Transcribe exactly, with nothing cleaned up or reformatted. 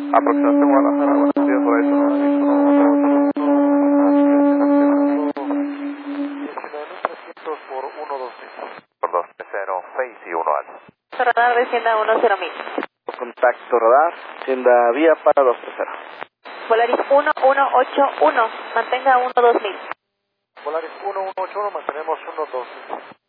Aproximación Guadalajara, buenos días, por ahí. trescientos por uno dos mil. Por dos cero seis y uno alto. Radar de Hacienda uno cero mil. Contacto radar, Hacienda vía para dos cero. Volaris uno uno ocho uno, mantenga uno dos mil. Volaris uno uno ocho uno, mantenemos uno dos mil.